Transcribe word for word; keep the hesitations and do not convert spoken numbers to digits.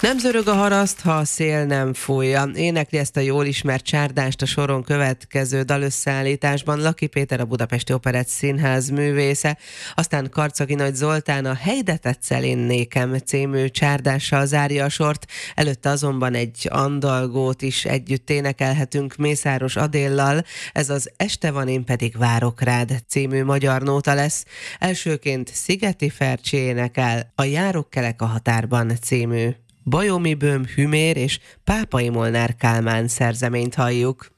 Nem zörög a haraszt, ha a szél nem fújja. Énekli ezt a jól ismert csárdást a soron következő dalösszeállításban Laki Péter, a Budapesti Operett Színház művésze, aztán Karcagi Nagy Zoltán a Hey de tetszel én nékem című csárdással zárja a sort, előtte azonban egy andalgót is együtt énekelhetünk Mészáros Adéllal, ez az Este van, én pedig várok rád című magyar nóta lesz. Elsőként Szigeti Fercsi énekel a Járok kelek a határban című Bajomi Böhm Hümér és Pápai Molnár Kálmán szerzeményt halljuk.